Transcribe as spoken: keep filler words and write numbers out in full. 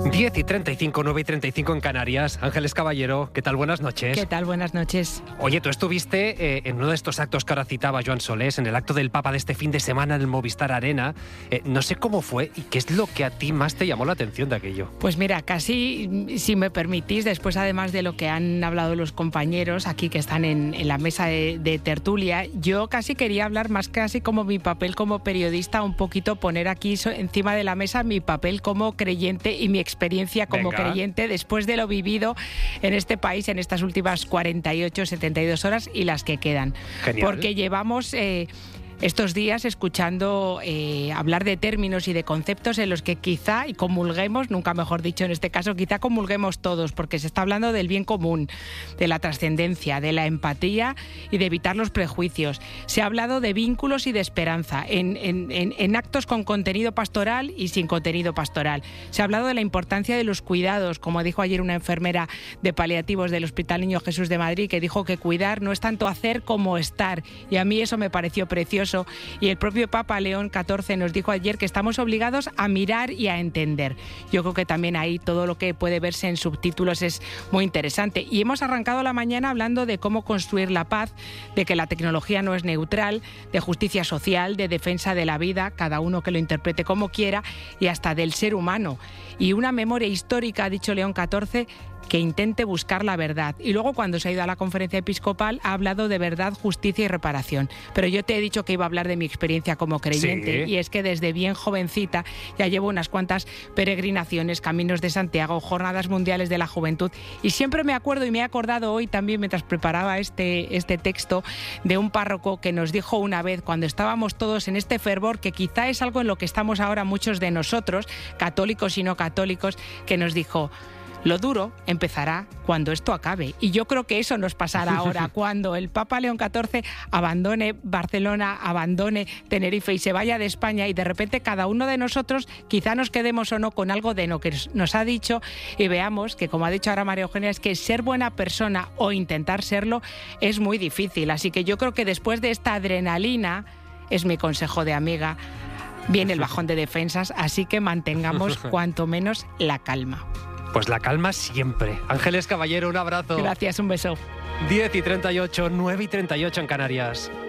diez y treinta y cinco, nueve y treinta y cinco en Canarias. Ángeles Caballero, ¿qué tal? Buenas noches. ¿Qué tal? Buenas noches. Oye, tú estuviste eh, en uno de estos actos que ahora citaba Joan Solés, en el acto del Papa de este fin de semana en el Movistar Arena. Eh, no sé cómo fue y qué es lo que a ti más te llamó la atención de aquello. Pues mira, casi, si me permitís, después además de lo que han hablado los compañeros aquí que están en, en la mesa de, de tertulia, yo casi quería hablar más casi como mi papel como periodista, un poquito poner aquí so, encima de la mesa mi papel como creyente y mi experiencia como Venga. creyente después de lo vivido en este país en estas últimas cuarenta y ocho, setenta y dos horas y las que quedan. Genial. Porque llevamos eh, estos días escuchando eh, hablar de términos y de conceptos en los que quizá y comulguemos, nunca mejor dicho en este caso, quizá comulguemos todos, porque se está hablando del bien común, de la trascendencia, de la empatía y de evitar los prejuicios. Se ha hablado de vínculos y de esperanza en, en, en, en actos con contenido pastoral y sin contenido pastoral. Se ha hablado de la importancia de los cuidados, como dijo ayer una enfermera de paliativos del Hospital Niño Jesús de Madrid, que dijo que cuidar no es tanto hacer como estar, y a mí eso me pareció precioso. Y el propio Papa León catorce nos dijo ayer que estamos obligados a mirar y a entender. Yo creo que también ahí todo lo que puede verse en subtítulos es muy interesante. Y hemos arrancado la mañana hablando de cómo construir la paz, de que la tecnología no es neutral, de justicia social, de defensa de la vida, cada uno que lo interprete como quiera, y hasta del ser humano. Y una memoria histórica, ha dicho León catorce, que intente buscar la verdad. Y luego, cuando se ha ido a la conferencia episcopal, ha hablado de verdad, justicia y reparación. Pero yo te he dicho que iba a hablar de mi experiencia como creyente, sí. Y es que desde bien jovencita ya llevo unas cuantas peregrinaciones, caminos de Santiago, jornadas mundiales de la juventud, y siempre me acuerdo, y me he acordado hoy también mientras preparaba este, este texto, de un párroco que nos dijo una vez, cuando estábamos todos en este fervor, que quizá es algo en lo que estamos ahora muchos de nosotros, católicos y no católicos, que nos dijo: lo duro empezará cuando esto acabe. Y yo creo que eso nos pasará ahora, cuando el Papa León catorce abandone Barcelona, abandone Tenerife y se vaya de España, y de repente cada uno de nosotros quizá nos quedemos o no con algo de lo que nos ha dicho, y veamos que, como ha dicho ahora María Eugenia, es que ser buena persona o intentar serlo es muy difícil. Así que yo creo que después de esta adrenalina, es mi consejo de amiga, viene el bajón de defensas, así que mantengamos cuanto menos la calma. Pues la calma siempre. Ángeles Caballero, un abrazo. Gracias, un beso. diez y treinta y ocho, nueve y treinta y ocho en Canarias.